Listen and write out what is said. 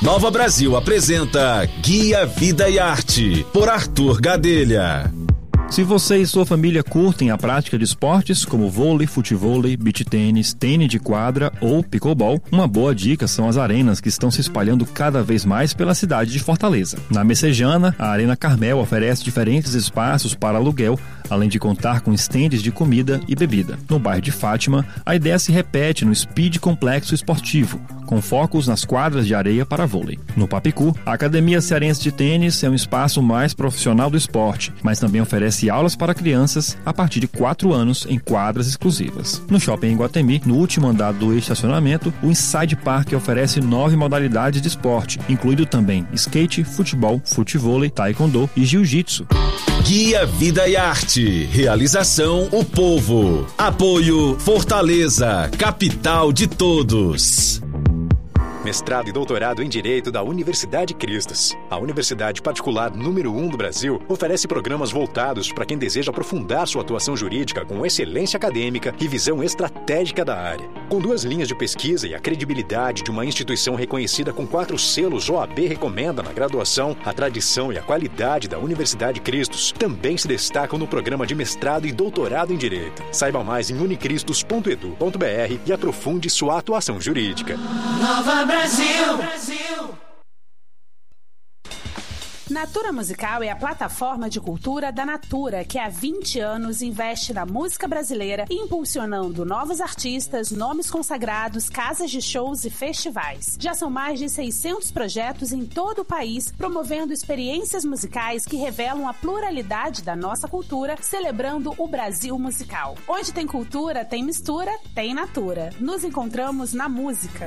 Nova Brasil apresenta Guia Vida e Arte, por Arthur Gadelha. Se você e sua família curtem a prática de esportes como vôlei, futevôlei, beach tênis, tênis de quadra ou pickleball, uma boa dica são as arenas que estão se espalhando cada vez mais pela cidade de Fortaleza. Na Messejana, a Arena Carmel oferece diferentes espaços para aluguel, além de contar com estendes de comida e bebida. No bairro de Fátima, a ideia se repete no Speed Complexo Esportivo, com focos nas quadras de areia para vôlei. No Papicu, a Academia Cearense de Tênis é um espaço mais profissional do esporte, mas também oferece aulas para crianças a partir de 4 anos em quadras exclusivas. No Shopping Iguatemi, no último andar do estacionamento, o Inside Park oferece 9 modalidades de esporte, incluindo também skate, futebol, futevôlei, taekwondo e jiu-jitsu. Guia Vida e Arte. Realização O Povo. Apoio Fortaleza, capital de todos. Mestrado e doutorado em Direito da Universidade Cristos. A universidade particular número 1 do Brasil oferece programas voltados para quem deseja aprofundar sua atuação jurídica com excelência acadêmica e visão estratégica da área. Com 2 linhas de pesquisa e a credibilidade de uma instituição reconhecida com 4 selos OAB recomenda na graduação, a tradição e a qualidade da Universidade Cristos também se destacam no programa de mestrado e doutorado em Direito. Saiba mais em unicristos.edu.br e aprofunde sua atuação jurídica. Nova Brasil! Natura Musical é a plataforma de cultura da Natura, que há 20 anos investe na música brasileira, impulsionando novos artistas, nomes consagrados, casas de shows e festivais. Já são mais de 600 projetos em todo o país, promovendo experiências musicais que revelam a pluralidade da nossa cultura, celebrando o Brasil musical. Onde tem cultura, tem mistura, tem Natura. Nos encontramos na música.